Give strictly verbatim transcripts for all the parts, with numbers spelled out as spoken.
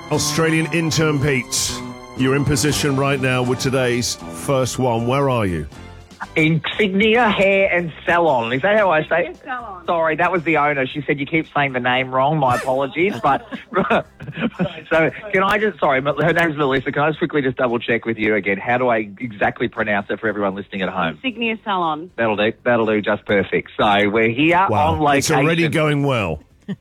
Australian intern Pete, you're in position right now with today's first one. Where are you? Insignia Hair and Salon. Is that how I say it? Salon. Sorry, that was the owner. She said you keep saying the name wrong. My apologies. But so can I just, sorry, her name's Melissa. Can I just quickly just double check with you again? How do I exactly pronounce it for everyone listening at home? Insignia Salon. That'll do. That'll do just perfect. So we're here Wow, on location. it's already going well.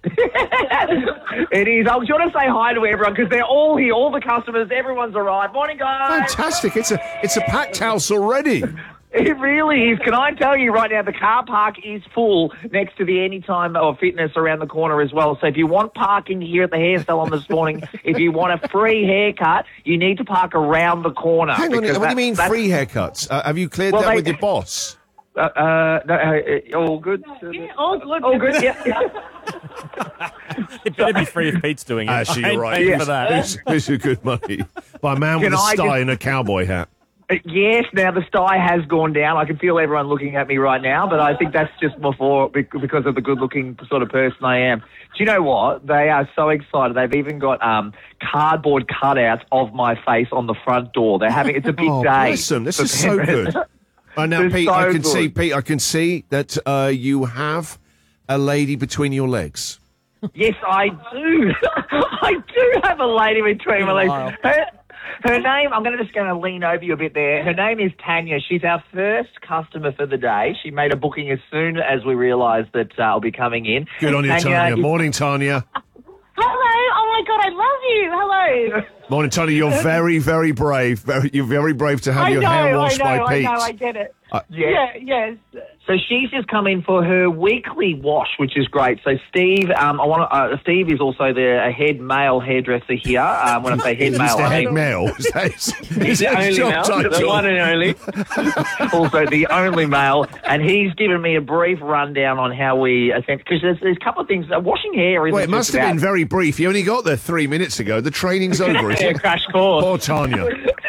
It is. I was going to say hi to everyone because they're all here. All the customers, everyone's arrived. Morning, guys. Fantastic. It's a it's a packed house already. It really is. Can I tell you right now, the car park is full next to the Anytime or Fitness around the corner as well. So if you want parking here at the hair salon this morning, if you want a free haircut, you need to park around the corner. Hang on, what do that, you mean free haircuts? Uh, have you cleared Well, that they- with your boss? Uh, uh, no, uh, all good? Yeah, all good. All good, yeah. yeah. It better be free if Pete's doing it. Actually, I ain't you're right. paying Yeah. for that. It's, it's a good money. By a man Can with a I sty just- and a cowboy hat. Uh, Yes, now the sty has gone down. I can feel everyone looking at me right now, but I think that's just before bec- because of the good-looking sort of person I am. Do you know what? They are so excited. They've even got um, cardboard cutouts of my face on the front door. They're having it's a big Oh, day. bless them. This for is so parents. good. Uh, now, It's Pete, so I can good. see, Pete, I can see that uh, you have a lady between your legs. Yes, I do. I do have a lady between my legs. Her, her name, I'm going to just going to lean over you a bit there. Her name is Tanya. She's our first customer for the day. She made a booking as soon as we realised that uh, I'll be coming in. Good on you, Tanya. is- Morning, Tanya. Hello. Oh my God, I love you. Hello. Morning, Tanya. You're very, very brave. Very, you're very brave to have I your know. hair I washed know. by I Pete. know. I get it. Uh, Yeah. Yeah. Yes. So she's just come in for her weekly wash, which is great. So Steve, um, I want uh, Steve is also the a head male hairdresser here. Um, when I say head male, Mister I Head mean Male. Is that his- is the that his only job male, the title? one and only. Also the only male, and he's given me a brief rundown on how we because there's, there's a couple of things. Uh, washing hair is. Well, it must have been very brief. You only got there three minutes ago. The training's over. yeah, Isn't it? crash course. Poor Tanya.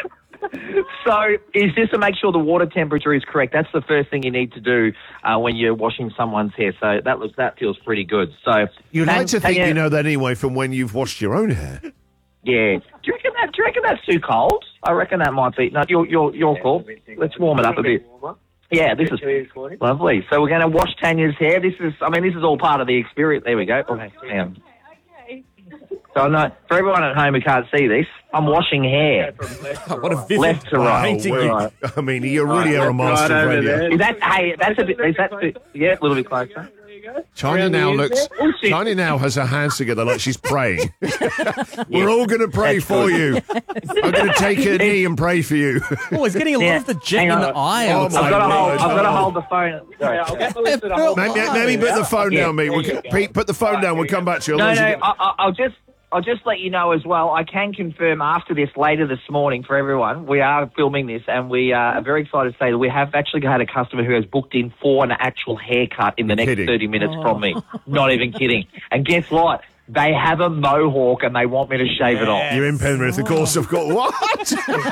So is just to make sure the water temperature is correct. That's the first thing you need to do uh, when you're washing someone's hair. So that looks that feels pretty good. So You'd like and- to think Tanya- you know that anyway from when you've washed your own hair. Yeah. Do you reckon that? Do you reckon that's too cold? I reckon that might be. No, your your your call. Let's warm it up a bit. Yeah, this is lovely. So we're going to wash Tanya's hair. This is. I mean, this is all part of the experience. There we go. Oh, yeah. Okay. So I know for everyone at home who can't see this, I'm washing hair. What a vivid Left to right. painting you- Wow, we- I mean, you really are a master of radio. Is that? Hey, that's a bit. Is that? Too, yeah, a little bit closer. Tanya now looks. Oh, shit. Tanya now has her hands together like she's praying. We're all going to pray That's for good. you. I'm going to take a knee and pray for you. Oh, he's getting a lot Yeah. of the jet Hang in on. the eye. Oh, I've my I've got to hold. word. I've got to hold the phone. Sorry. Maybe, maybe put the phone Yeah. down, mate. We'll, Pete, put the phone down. We'll come back to you. No, no. Otherwise you I, I, I'll just. I'll just let you know as well, I can confirm after this later this morning for everyone, we are filming this and we uh, are very excited to say that we have actually had a customer who has booked in for an actual haircut in the next kidding. thirty minutes from me. Not even kidding. And guess what? They have a mohawk and they want me to shave it off. You're in Penrith, of course. I've got what?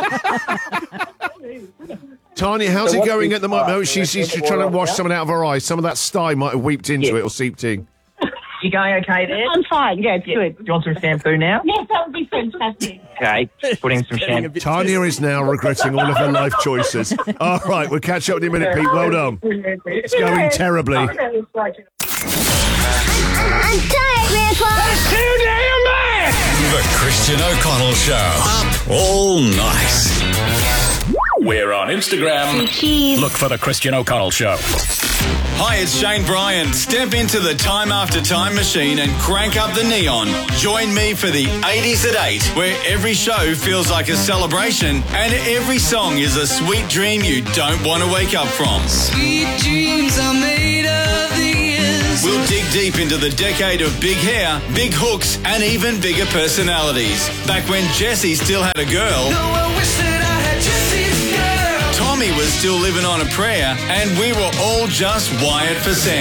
Tanya, how's So it what's going the- at the moment? She's, she's trying to wash something out of her eyes. Some of that sty might have weeped into Yeah. it or seeped in. You going okay there? I'm fine. Yeah, it's Yeah. good. Do you want some shampoo now? Yes, that would be fantastic. Okay, putting some Getting a shampoo. bit- Tanya is now regretting all of her life choices. All right, we'll catch up in a minute, Pete. Well done. It's going terribly. I'm tired, Grandpa. The Christian O'Connell Show. Up all night. We're on Instagram. Cheese. Look for The Christian O'Connell Show. Hi, it's Shane Bryan. Step into the Time After Time machine and crank up the neon. Join me for the eighties at eight, where every show feels like a celebration and every song is a sweet dream you don't want to wake up from. Sweet dreams are made of these. We'll dig deep into the decade of big hair, big hooks, and even bigger personalities. Back when Jessie still had a girl, No, I wish that I had Jesse's girl. Tommy was still living on a prayer, and we were all just wired for sound.